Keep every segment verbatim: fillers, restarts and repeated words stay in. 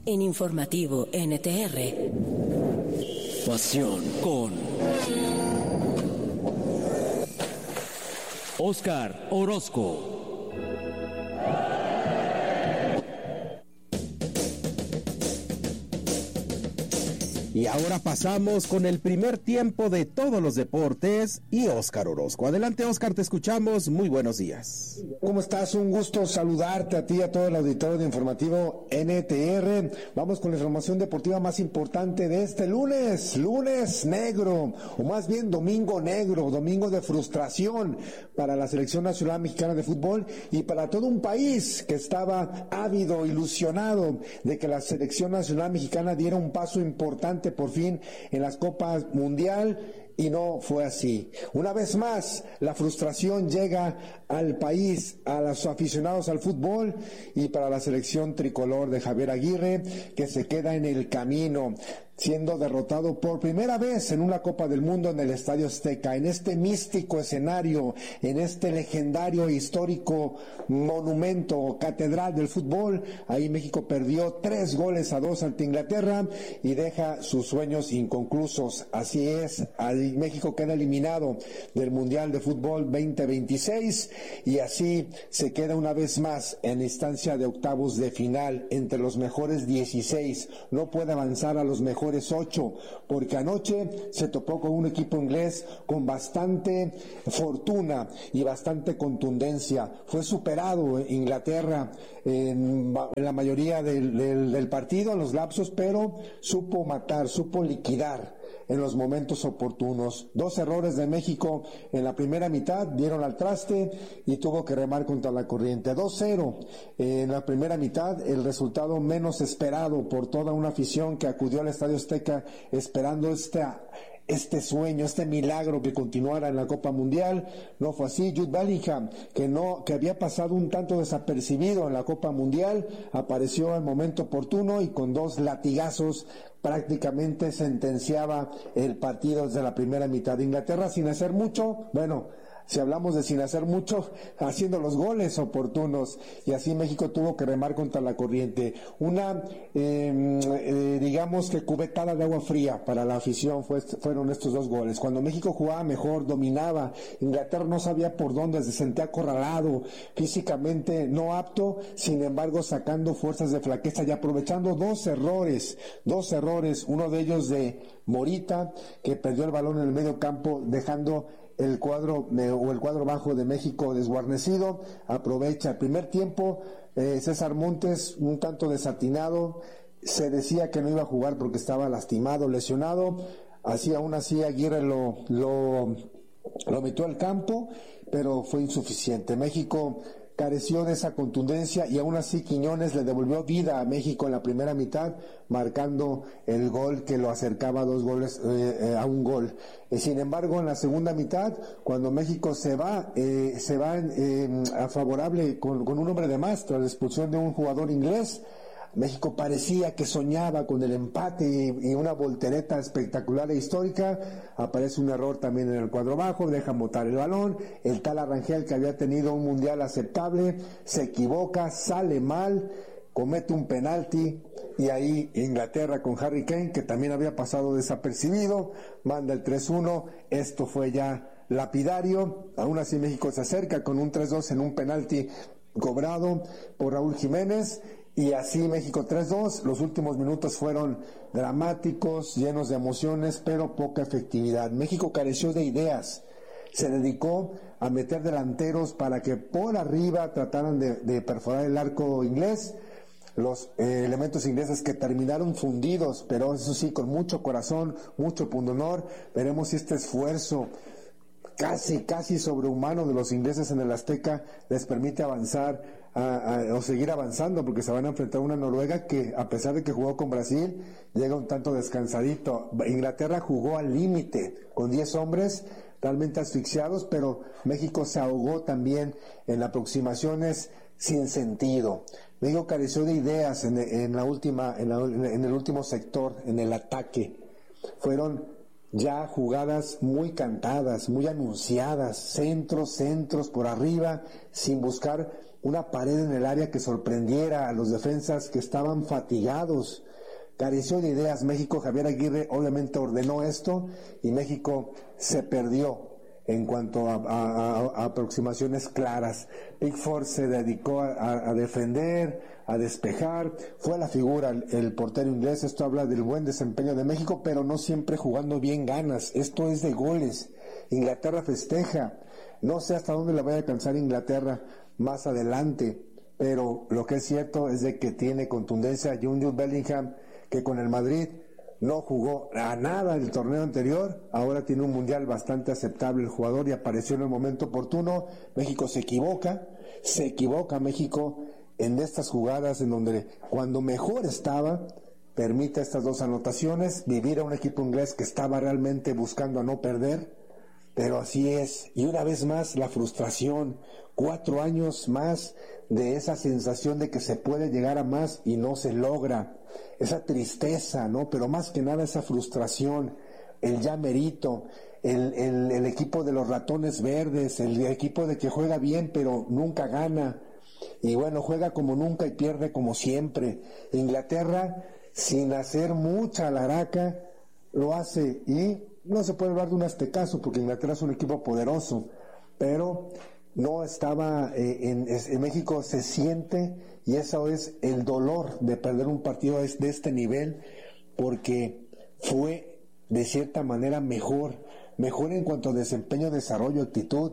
En Informativo N T R. Pasión con Óscar Orozco. Y ahora pasamos con el primer tiempo de todos los deportes y Óscar Orozco. Adelante, Óscar, te escuchamos. Muy buenos días. ¿Cómo estás? Un gusto saludarte a ti y a todo el auditorio de Informativo N T R. Vamos con la información deportiva más importante de este lunes. Lunes negro, o más bien domingo negro, domingo de frustración para la Selección Nacional Mexicana de Fútbol y para todo un país que estaba ávido, ilusionado de que la Selección Nacional Mexicana diera un paso importante por fin en las Copas Mundial, y no fue así. Una vez más, la frustración llega al país, a los aficionados al fútbol y para la selección tricolor de Javier Aguirre, que se queda en el camino, siendo derrotado por primera vez en una Copa del Mundo en el Estadio Azteca, en este místico escenario, en este legendario e histórico monumento, catedral del fútbol. Ahí México perdió tres goles a dos ante Inglaterra y deja sus sueños inconclusos. Así es, ahí México queda eliminado del Mundial de Fútbol veinte veintiséis y así se queda una vez más en la instancia de octavos de final entre los mejores dieciséis. No puede avanzar a los mejores ocho, porque anoche se topó con un equipo inglés con bastante fortuna y bastante contundencia. Fue superado Inglaterra en, en la mayoría del, del, del partido, en los lapsos, pero supo matar, supo liquidar en los momentos oportunos. Dos errores de México en la primera mitad dieron al traste y tuvo que remar contra la corriente. dos cero en la primera mitad, el resultado menos esperado por toda una afición que acudió al Estadio Azteca esperando esta este sueño, este milagro que continuara en la Copa Mundial. No fue así. Jude Bellingham, que no, que había pasado un tanto desapercibido en la Copa Mundial, apareció al momento oportuno y con dos latigazos prácticamente sentenciaba el partido desde la primera mitad. De Inglaterra sin hacer mucho, bueno, si hablamos de sin hacer mucho, haciendo los goles oportunos, y así México tuvo que remar contra la corriente. Una, eh, eh, digamos que cubetada de agua fría para la afición fue, fueron estos dos goles. Cuando México jugaba mejor, dominaba, Inglaterra no sabía por dónde, se sentía acorralado, físicamente no apto, sin embargo sacando fuerzas de flaqueza y aprovechando dos errores, dos errores, uno de ellos de Morita, que perdió el balón en el medio campo, dejando el cuadro o el cuadro bajo de México desguarnecido. Aprovecha el primer tiempo, eh, César Montes un tanto desatinado, se decía que no iba a jugar porque estaba lastimado, lesionado, así aún así Aguirre lo, lo, lo metió al campo, pero fue insuficiente. México careció de esa contundencia y aún así Quiñones le devolvió vida a México en la primera mitad, marcando el gol que lo acercaba a dos goles, eh, eh, a un gol. Eh, sin embargo, en la segunda mitad, cuando México se va, eh, se va eh, a favorable con, con un hombre de más tras la expulsión de un jugador inglés, México parecía que soñaba con el empate y, y una voltereta espectacular e histórica. Aparece un error también en el cuadro bajo, deja botar el balón, el tal Arrangel, que había tenido un mundial aceptable, se equivoca, sale mal, comete un penalti, y ahí Inglaterra con Harry Kane, que también había pasado desapercibido, manda el tres uno. Esto fue ya lapidario. Aún así México se acerca con un tres dos en un penalti cobrado por Raúl Jiménez. Y así México tres dos, los últimos minutos fueron dramáticos, llenos de emociones, pero poca efectividad. México careció de ideas, se dedicó a meter delanteros para que por arriba trataran de, de perforar el arco inglés, los eh, elementos ingleses que terminaron fundidos, pero eso sí, con mucho corazón, mucho pundonor. Veremos si este esfuerzo casi, casi sobrehumano de los ingleses en el Azteca les permite avanzar a, a, o seguir avanzando, porque se van a enfrentar a una Noruega que, a pesar de que jugó con Brasil, llega un tanto descansadito. Inglaterra jugó al límite con diez hombres realmente asfixiados, pero México se ahogó también en aproximaciones sin sentido. México careció de ideas en, en la última, en, la, en el último sector, en el ataque. Fueron ya jugadas muy cantadas, muy anunciadas, centros, centros por arriba, sin buscar una pared en el área que sorprendiera a los defensas que estaban fatigados. Careció de ideas México. Javier Aguirre obviamente ordenó esto y México se perdió en cuanto a, a, a aproximaciones claras. Pickford se dedicó a, a defender, a despejar, fue la figura el, el portero inglés. Esto habla del buen desempeño de México, pero no siempre jugando bien ganas. Esto es de goles. Inglaterra festeja. No sé hasta dónde la vaya a alcanzar Inglaterra más adelante, pero lo que es cierto es de que tiene contundencia Jude Bellingham, que con el Madrid no jugó a nada el torneo anterior, ahora tiene un mundial bastante aceptable el jugador y apareció en el momento oportuno. México se equivoca, se equivoca México en estas jugadas en donde cuando mejor estaba, permite estas dos anotaciones, vivir a un equipo inglés que estaba realmente buscando a no perder. Pero así es, y una vez más la frustración, cuatro años más de esa sensación de que se puede llegar a más y no se logra, esa tristeza, ¿no? Pero más que nada esa frustración, el ya merito, el, el, el equipo de los ratones verdes, el equipo de que juega bien pero nunca gana, y bueno, juega como nunca y pierde como siempre. Inglaterra, sin hacer mucha alaraca, lo hace y no se puede hablar de un aztecaso porque Inglaterra es un equipo poderoso, pero no estaba eh, en, en México se siente, y eso es el dolor de perder un partido de este nivel, porque fue de cierta manera mejor, mejor en cuanto a desempeño, desarrollo, actitud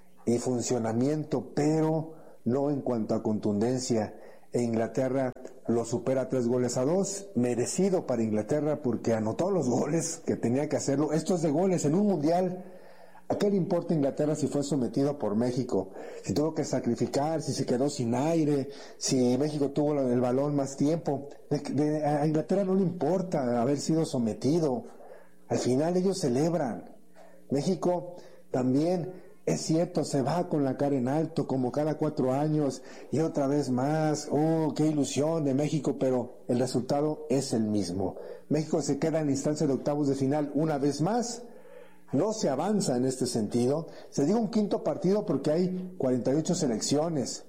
y funcionamiento, pero no en cuanto a contundencia. E Inglaterra lo supera tres goles a dos, merecido para Inglaterra porque anotó los goles que tenía que hacerlo. Esto es de goles en un mundial. ¿A qué le importa Inglaterra si fue sometido por México? Si tuvo que sacrificar, si se quedó sin aire, si México tuvo el balón más tiempo. De, de, a Inglaterra no le importa haber sido sometido. Al final ellos celebran. México también, es cierto, se va con la cara en alto como cada cuatro años y otra vez más. Oh, qué ilusión de México, pero el resultado es el mismo. México se queda en la instancia de octavos de final una vez más. No se avanza en este sentido. Se diga un quinto partido porque hay cuarenta y ocho selecciones.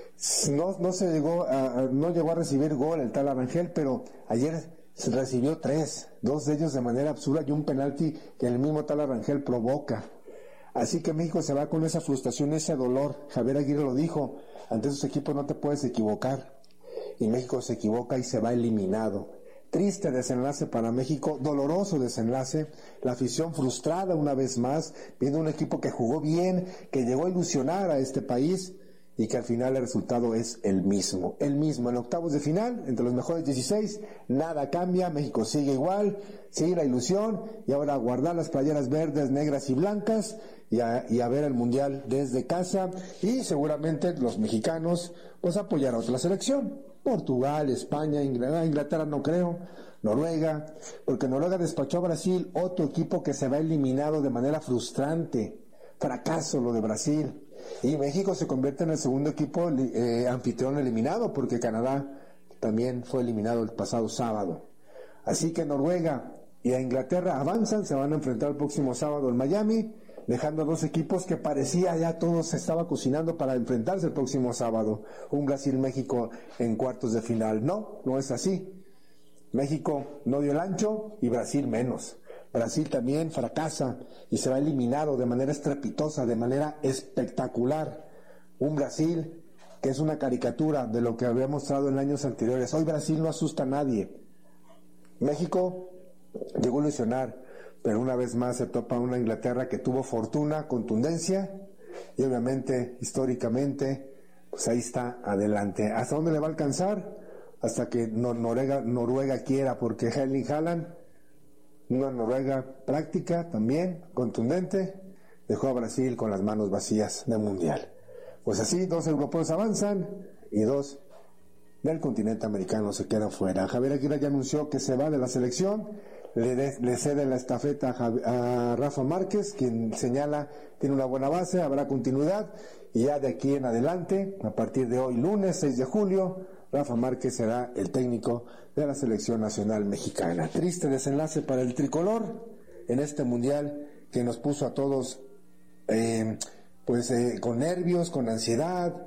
No, no se llegó a, no llegó a recibir gol el tal Arangel, pero ayer se recibió tres, dos de ellos de manera absurda y un penalti que el mismo tal Arangel provoca. Así que México se va con esa frustración, ese dolor. Javier Aguirre lo dijo, ante esos equipos no te puedes equivocar. Y México se equivoca y se va eliminado. Triste desenlace para México, doloroso desenlace, la afición frustrada una vez más, viendo un equipo que jugó bien, que llegó a ilusionar a este país y que al final el resultado es el mismo, el mismo. En octavos de final, entre los mejores dieciséis, nada cambia, México sigue igual, sigue la ilusión y ahora a guardar las playeras verdes, negras y blancas y a, y a ver el mundial desde casa y seguramente los mexicanos pues apoyar a otra selección. Portugal, España, Inglaterra, Inglaterra no creo, Noruega, porque Noruega despachó a Brasil, otro equipo que se va eliminado de manera frustrante, fracaso lo de Brasil, y México se convierte en el segundo equipo eh, anfitrión eliminado, porque Canadá también fue eliminado el pasado sábado. Así que Noruega y a Inglaterra avanzan, se van a enfrentar el próximo sábado en Miami, dejando a dos equipos que parecía ya todo se estaba cocinando para enfrentarse el próximo sábado. Un Brasil-México en cuartos de final. No, no es así. México no dio el ancho y Brasil menos. Brasil también fracasa y se va eliminado de manera estrepitosa, de manera espectacular. Un Brasil que es una caricatura de lo que había mostrado en años anteriores. Hoy Brasil no asusta a nadie. México llegó a ilusionar, pero una vez más se topa una Inglaterra que tuvo fortuna, contundencia, y obviamente, históricamente, pues ahí está adelante. ¿Hasta dónde le va a alcanzar? Hasta que Noruega, Noruega quiera, porque Erling Haaland, una Noruega práctica también, contundente, dejó a Brasil con las manos vacías del Mundial. Pues así, dos europeos avanzan y dos del continente americano se quedan fuera. Javier Aguirre ya anunció que se va de la selección. Le, de, le cede la estafeta a, a Rafa Márquez, quien señala tiene una buena base, habrá continuidad y ya de aquí en adelante, a partir de hoy lunes seis de julio, Rafa Márquez será el técnico de la selección nacional mexicana. Triste desenlace para el tricolor en este mundial que nos puso a todos eh, pues eh, con nervios, con ansiedad,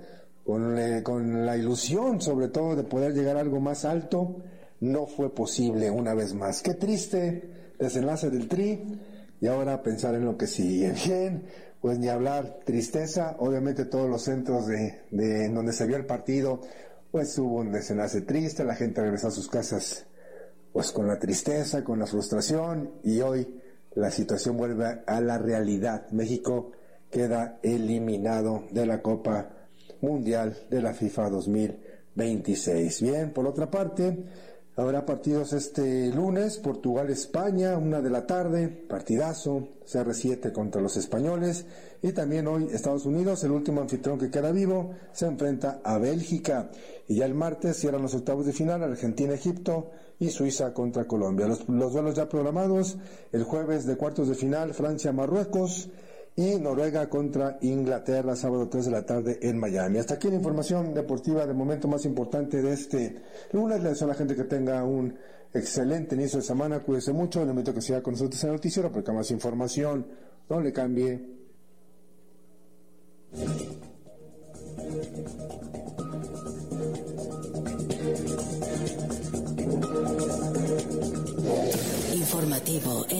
con, eh, con la ilusión sobre todo de poder llegar a algo más alto. No fue posible una vez más. Qué triste desenlace del Tri, y ahora pensar en lo que sigue. Bien, pues ni hablar, tristeza. Obviamente todos los centros de, de en donde se vio el partido, pues hubo un desenlace triste, la gente regresó a sus casas pues con la tristeza, con la frustración, y hoy la situación vuelve a la realidad. México queda eliminado de la Copa Mundial de la FIFA dos mil veintiséis. Bien, por otra parte, habrá partidos este lunes: Portugal-España, una de la tarde, partidazo, C R siete contra los españoles. Y también hoy Estados Unidos, el último anfitrión que queda vivo, se enfrenta a Bélgica. Y ya el martes cierran los octavos de final: Argentina-Egipto y Suiza contra Colombia. Los, los duelos ya programados: el jueves de cuartos de final, Francia-Marruecos, y Noruega contra Inglaterra, sábado tres de la tarde en Miami. Hasta aquí la información deportiva de momento más importante de este lunes. Le deseo a la gente que tenga un excelente inicio de semana. Cuídese mucho. Le invito a que siga con nosotros en el noticiero, porque más información, no le cambie. Informativo